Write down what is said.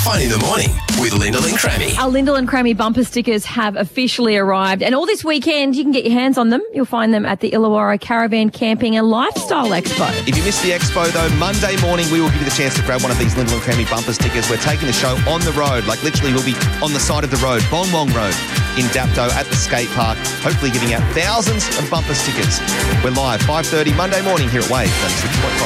Fun in the morning with Lyndall and Crammy. Our Lyndall and Crammy bumper stickers have officially arrived, and all this weekend you can get your hands on them. You'll find them at the Illawarra Caravan Camping and Lifestyle Expo. If you missed the expo, though, Monday morning we will give you the chance to grab one of these Lyndall and Crammy bumper stickers. We're taking the show on the road. Like, literally, we'll be on the side of the road, Bong Wong Road, in Dapto at the skate park, hopefully giving out thousands of bumper stickers. We're live 5:30 Monday morning here at Wave 96.5.